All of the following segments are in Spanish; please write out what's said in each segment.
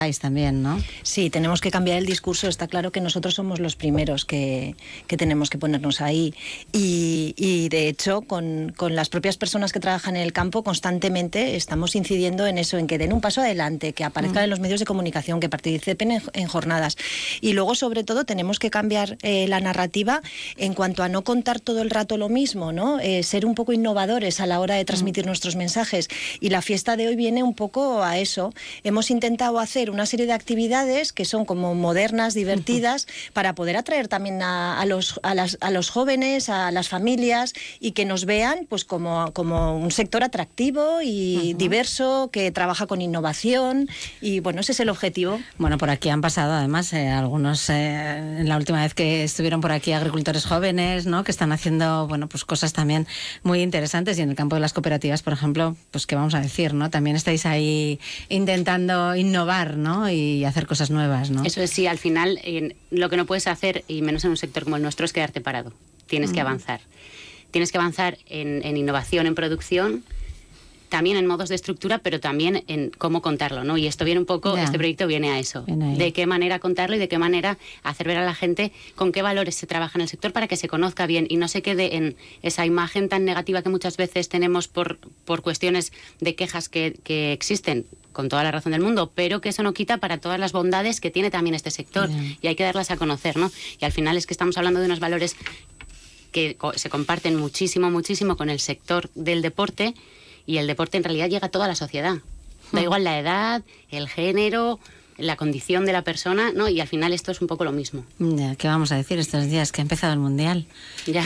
también, ¿no? Sí, tenemos que cambiar el discurso. Está claro que nosotros somos los primeros que tenemos que ponernos ahí. Y de hecho, con las propias personas que trabajan en el campo, constantemente estamos incidiendo en eso, en que den un paso adelante, que aparezcan en los medios de comunicación, que participen en jornadas. Y luego, sobre todo, tenemos que cambiar la narrativa en cuanto a no contar todo el rato lo mismo, ¿no? Ser un poco innovadores a la hora de transmitir nuestros mensajes. Y la fiesta de hoy viene un poco a eso. Hemos intentado hacer una serie de actividades que son como modernas, divertidas, para poder atraer también a los jóvenes, a las familias, y que nos vean pues como un sector atractivo y diverso, que trabaja con innovación, y bueno, ese es el objetivo. Bueno, por aquí han pasado además algunos, en la última vez que estuvieron por aquí, agricultores jóvenes, ¿no?, que están haciendo, bueno, pues cosas también muy interesantes, y en el campo de las cooperativas, por ejemplo, pues qué vamos a decir, ¿no? También estáis ahí intentando innovar, ¿no?, y hacer cosas nuevas, ¿no? Eso es, sí, al final lo que no puedes hacer, y menos en un sector como el nuestro, es quedarte parado. Tienes que avanzar. Tienes que avanzar en innovación, en producción, también en modos de estructura, pero también en cómo contarlo, ¿no? Y esto viene un poco, este proyecto viene a eso. De qué manera contarlo y de qué manera hacer ver a la gente con qué valores se trabaja en el sector para que se conozca bien y no se quede en esa imagen tan negativa que muchas veces tenemos por cuestiones de quejas que existen, con toda la razón del mundo, pero que eso no quita para todas las bondades que tiene también este sector. Y hay que darlas a conocer, ¿no? Y al final es que estamos hablando de unos valores que se comparten muchísimo, muchísimo con el sector del deporte, y el deporte en realidad llega a toda la sociedad. Da igual la edad, el género, la condición de la persona, ¿no? Y al final esto es un poco lo mismo. Ya, ¿qué vamos a decir estos días? Que ha empezado el Mundial. Ya.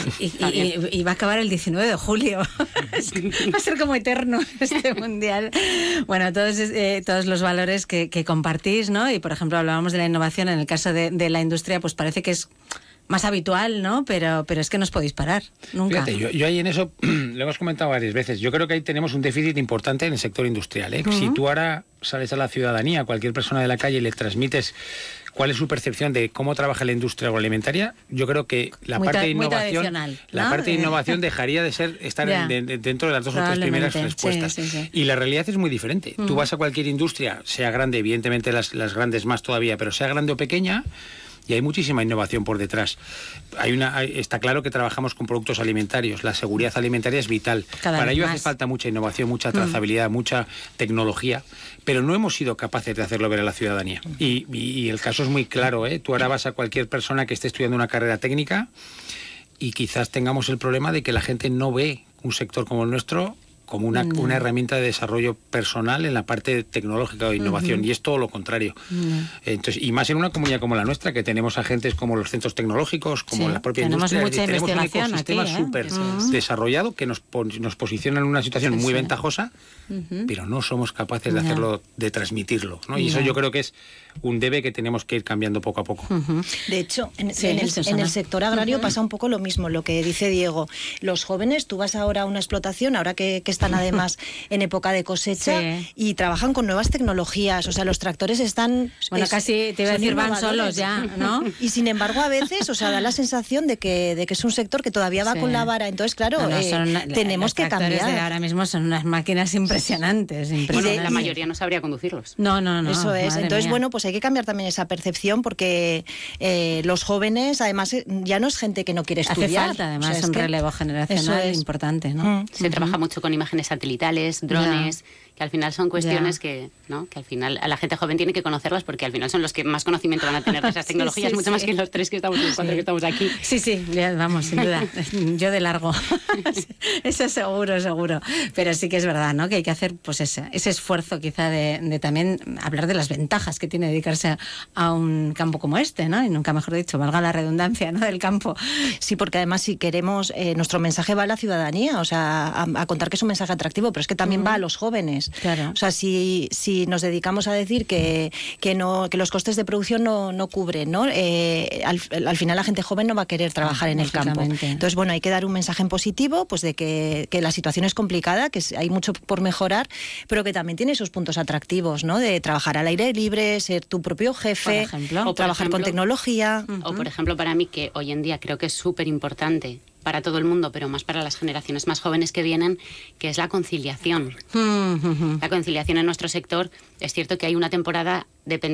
Y va a acabar el 19 de julio. Va a ser como eterno este Mundial. Bueno, todos los valores que compartís, ¿no? Y, por ejemplo, hablábamos de la innovación. En el caso de la industria, pues parece que es más habitual, ¿no? Pero es que no os podéis parar, nunca. Fíjate, yo ahí en eso, lo hemos comentado varias veces, yo creo que ahí tenemos un déficit importante en el sector industrial, ¿eh? Si tú ahora sales a la ciudadanía, a cualquier persona de la calle, y le transmites cuál es su percepción de cómo trabaja la industria agroalimentaria, yo creo que la parte de innovación, ¿no? Parte de innovación dejaría de estar dentro de las dos o tres primeras respuestas. Sí. Y la realidad es muy diferente. Tú vas a cualquier industria, sea grande, evidentemente las grandes más todavía, pero sea grande o pequeña, y hay muchísima innovación por detrás. Está claro que trabajamos con productos alimentarios. La seguridad alimentaria es vital. Para ello hace falta mucha innovación, mucha trazabilidad, mucha tecnología, pero no hemos sido capaces de hacerlo ver a la ciudadanía. Y el caso es muy claro, ¿eh? Tú ahora vas a cualquier persona que esté estudiando una carrera técnica y quizás tengamos el problema de que la gente no ve un sector como el nuestro como una herramienta de desarrollo personal en la parte tecnológica o de innovación, y es todo lo contrario. Entonces, y más en una comunidad como la nuestra, que tenemos agentes como los centros tecnológicos, como la propia industria, tenemos un ecosistema súper desarrollado que nos posiciona en una situación muy ventajosa, pero no somos capaces de hacerlo, de transmitirlo, ¿no? Y eso yo creo que es un debe que tenemos que ir cambiando poco a poco. De hecho, en el sector agrario pasa un poco lo mismo, lo que dice Diego. Los jóvenes, tú vas ahora a una explotación, ahora que están además en época de cosecha, y trabajan con nuevas tecnologías. O sea, los tractores están... Bueno, casi te iba a decir van solos ya, ¿no? Y sin embargo, a veces, o sea, da la sensación de que es un sector que todavía va con la vara. Entonces, claro, tenemos que cambiar. Los tractores de ahora mismo son unas máquinas impresionantes. Bueno, la mayoría no sabría conducirlos. No. Eso es. Entonces, bueno, pues hay que cambiar también esa percepción, porque los jóvenes, además, ya no es gente que no quiere estudiar. Hace falta, además, un relevo generacional importante, ¿no? Se trabaja mucho con imágenes satelitales, drones, que al final son cuestiones que al final a la gente joven tiene que conocerlas, porque al final son los que más conocimiento van a tener de esas tecnologías, mucho más que los tres que estamos, los cuatro que estamos aquí. Sí, vamos, sin duda. Yo de largo. Eso seguro. Pero sí que es verdad, ¿no? Que hay que hacer pues ese esfuerzo quizá de también hablar de las ventajas que tiene dedicarse a un campo como este, ¿no? Y nunca mejor dicho, valga la redundancia, ¿no?, del campo. Sí, porque además si queremos, nuestro mensaje va a la ciudadanía, o sea, a contar que es un mensaje atractivo, pero es que también va a los jóvenes. Claro. O sea, si nos dedicamos a decir que los costes de producción no cubren, ¿no? Al final la gente joven no va a querer trabajar en el campo. Entonces, bueno, hay que dar un mensaje en positivo, pues de que la situación es complicada, que hay mucho por mejorar, pero que también tiene esos puntos atractivos, ¿no? De trabajar al aire libre, ser tu propio jefe, por ejemplo, o trabajar con tecnología. O, por ejemplo, para mí, que hoy en día creo que es súper importante para todo el mundo, pero más para las generaciones más jóvenes que vienen, que es la conciliación. La conciliación en nuestro sector, es cierto que hay una temporada,